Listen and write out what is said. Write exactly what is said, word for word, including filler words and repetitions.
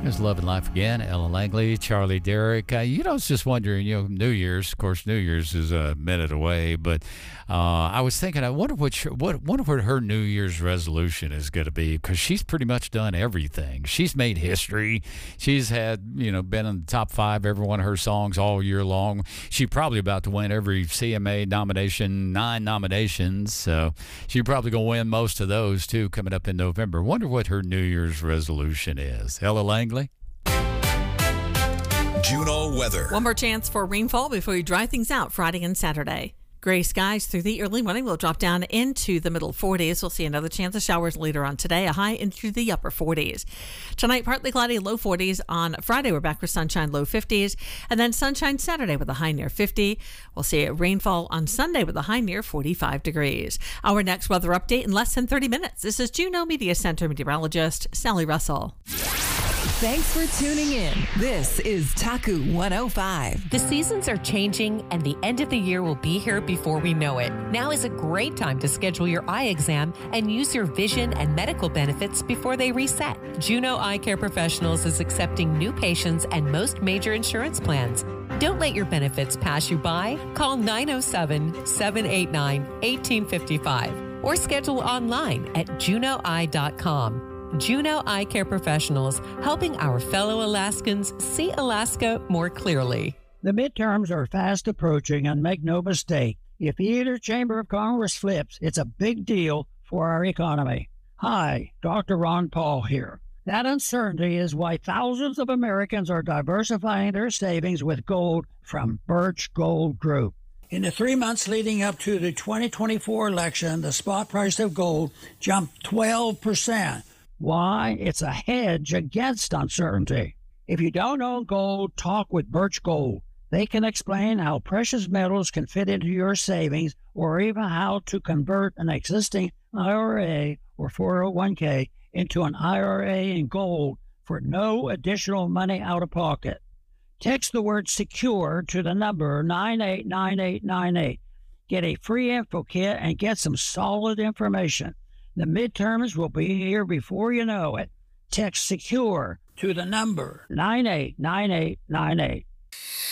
There's Love and Life again. Ella Langley, Charlie Derrick. Uh, you know, I was just wondering, you know, New Year's, of course, New Year's is a minute away, but uh, I was thinking, I wonder what, she, what, wonder what her New Year's resolution is going to be, because she's pretty much done everything. She's made history. She's had, you know, been in the top five, every one of her songs all year long. She's probably about to win every C M A nomination, nine nominations, so she's probably going to win most of those, too, coming up in November. Wonder what her New Year's resolution is. Ella Langley? Juneau weather. One more chance for rainfall before you dry things out Friday and Saturday. Gray skies through the early morning will drop down into the middle forties. We'll see another chance of showers later on today, a high into the upper forties. Tonight, partly cloudy, low forties. On Friday, we're back with sunshine, low fifties. And then sunshine Saturday with a high near fifty. We'll see rainfall on Sunday with a high near forty-five degrees. Our next weather update in less than thirty minutes. This is Juneau Media Center meteorologist Sally Russell. Thanks for tuning in. This is Taku one oh five. The seasons are changing and the end of the year will be here before we know it. Now is a great time to schedule your eye exam and use your vision and medical benefits before they reset. Juneau Eye Care Professionals is accepting new patients and most major insurance plans. Don't let your benefits pass you by. Call nine oh seven, seven eight nine, one eight five five or schedule online at juneau eye dot com. Juneau Eye Care Professionals, helping our fellow Alaskans see Alaska more clearly. The midterms are fast approaching, and make no mistake, if either chamber of Congress flips, it's a big deal for our economy. Hi, Doctor Ron Paul here. That uncertainty is why thousands of Americans are diversifying their savings with gold from Birch Gold Group. In the three months leading up to the twenty twenty-four election, the spot price of gold jumped twelve percent. Why? It's a hedge against uncertainty. If you don't own gold, talk with Birch Gold. They can explain how precious metals can fit into your savings, or even how to convert an existing I R A or four oh one k into an I R A in gold for no additional money out of pocket. Text the word SECURE to the number nine eight nine eight nine eight. Get a free info kit and get some solid information. The midterms will be here before you know it. Text SECURE to the number nine eight nine eight nine eight.